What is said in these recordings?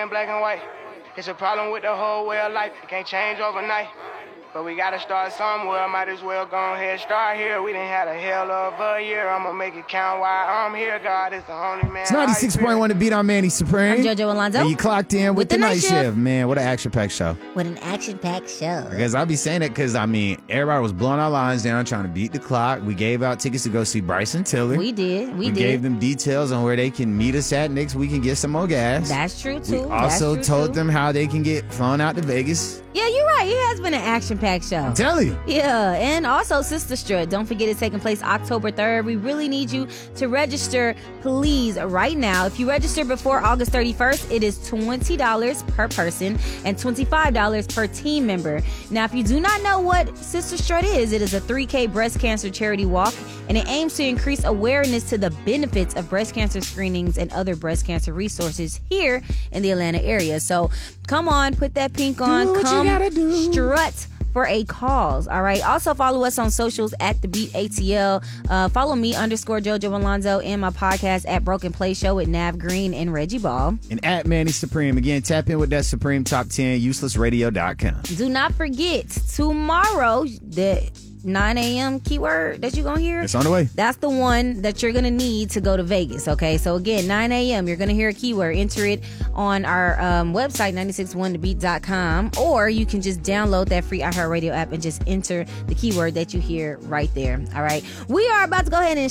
in black and white. It's a problem with the whole way of life. It can't change overnight. But we gotta start somewhere. Might as well go ahead, start here. We done had a hell of a year. I'ma make it count while I'm here. God is the only man. It's 96.1 The Beat on Manny Supreme. I'm JoJo Alonzo. And you clocked in with the night shift. Man, what an action-packed show. What an action-packed show. Because I'll be saying it because, I mean, everybody was blowing our lines down trying to beat the clock. We gave out tickets to go see Bryson Tiller. We did. We gave them details on where they can meet us at next week and get some more gas. That's true, too. We also told them how they can get flown out to Vegas. Yeah, you're right. It has been an action-packed show. I'm telling you. Yeah, and also Sister Strut. Don't forget it's taking place October 3rd. We really need you to register, please, right now. If you register before August 31st, it is $20 per person and $25 per team member. Now, if you do not know what Sister Strut is, it is a 3K breast cancer charity walk, and it aims to increase awareness to the benefits of breast cancer screenings and other breast cancer resources here in the Atlanta area. So come on, put that pink on, come strut for a cause. All right. Also follow us on socials at The Beat ATL. Follow me _JoJo Alonzo and my podcast at Broken Play Show with Nav Green and Reggie Ball. And at Manny Supreme. Again, tap in with that Supreme Top 10, uselessradio.com. Do not forget, tomorrow, the 9 a.m. keyword that you're going to hear. It's on the way. That's the one that you're going to need to go to Vegas, okay? So, again, 9 a.m., you're going to hear a keyword. Enter it on our website, 961thebeat.com, or you can just download that free iHeartRadio app and just enter the keyword that you hear right there, all right? We are about to go ahead and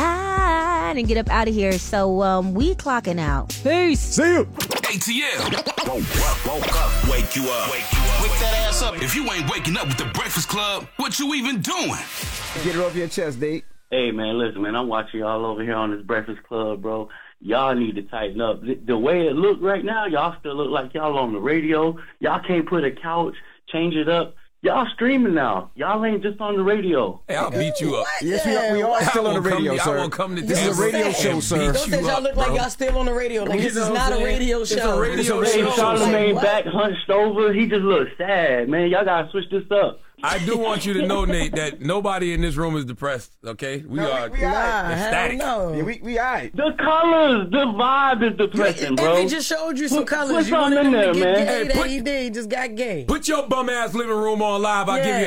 slide and get up out of here, so we clocking out. Peace. See you. ATL. Woke up, wake you up. Wake that ass up. If you ain't waking up with the Breakfast Club, what you even doing? Get it off your chest, Dave. Hey, man, listen, man, I'm watching y'all over here on this Breakfast Club, bro. Y'all need to tighten up. The way it look right now, y'all still look like y'all on the radio. Y'all can't put a couch, change it up. Y'all streaming now. Y'all ain't just on the radio. Hey, I'll beat you up. Yes, we are still on the radio, sir. I will come to this is a radio show, sir. Don't think y'all look like y'all still on the radio. Like, this is not a radio show. It's a radio show. Charlamagne back hunched over. He just looks sad, man. Y'all got to switch this up. I do want you to know, Nate, that nobody in this room is depressed, okay? We are ecstatic. Yeah, we all right. The colors, the vibe is depressing, bro. He just showed you some colors. Put something in there, man. He just got gay. Put your bum-ass living room on live. I'll give you